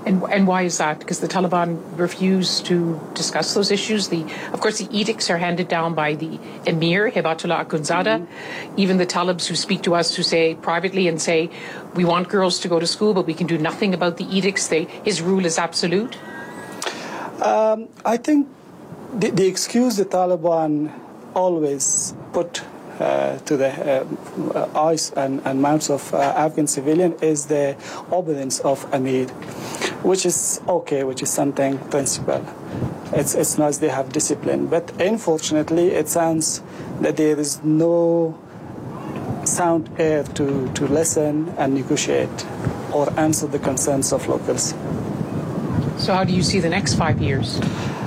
And why is that? Because the Taliban refuse to discuss those issues. Of course, the edicts are handed down by the Emir, Hibatullah Akhundzada. Even the Talibs who speak to us, who say privately and say, we want girls to go to school, but we can do nothing about the edicts. His rule is absolute. I think the excuse the Taliban always put to the eyes and mouths of Afghan civilian is the obedience of Amir, which is okay, which is something principle. It's nice they have discipline, but unfortunately it sounds that there is no sound air to listen and negotiate or answer the concerns of locals. So how do you see the next 5 years?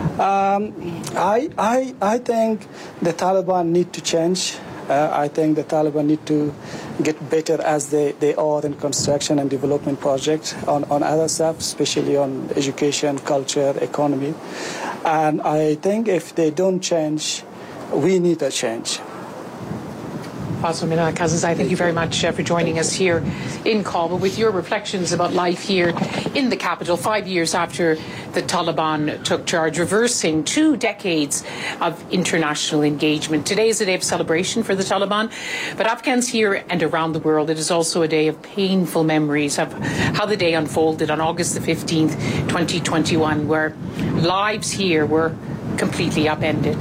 I think the Taliban need to change. I think the Taliban need to get better as they are in construction and development projects on other stuff, especially on education, culture, economy. And I think if they don't change, we need a change. Faisal Minhaj Kassans, thank you very much for joining us here in Kabul with your reflections about life here in the capital 5 years after the Taliban took charge, reversing 2 decades of international engagement. Today is a day of celebration for the Taliban, but Afghans here and around the world, it is also a day of painful memories of how the day unfolded on August the 15th, 2021, where lives here were completely upended.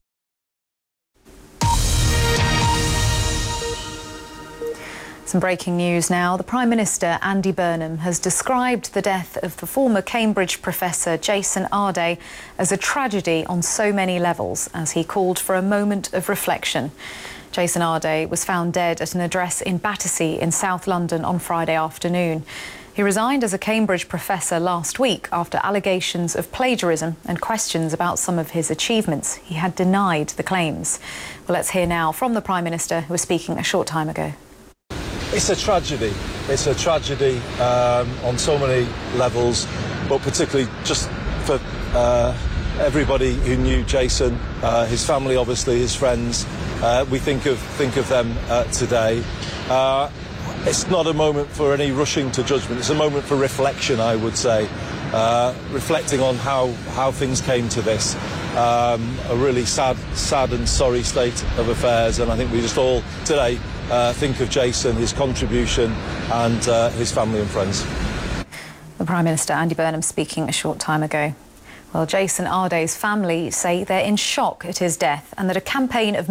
Some breaking news now. The Prime Minister, Andy Burnham, has described the death of the former Cambridge professor Jason Arday as a tragedy on so many levels, as he called for a moment of reflection. Jason Arday was found dead at an address in Battersea in South London on Friday afternoon. He resigned as a Cambridge professor last week after allegations of plagiarism and questions about some of his achievements. He had denied the claims. Well, let's hear now from the Prime Minister, who was speaking a short time ago. It's a tragedy. It's a tragedy on so many levels, but particularly just for everybody who knew Jason, his family, obviously, his friends. We think of them today. It's not a moment for any rushing to judgment. It's a moment for reflection, I would say, reflecting on how things came to this. A really sad and sorry state of affairs, and I think we just all today think of Jason, his contribution, and his family and friends. The Prime Minister, Andy Burnham, speaking a short time ago. Well, Jason Arday's family say they're in shock at his death and that a campaign of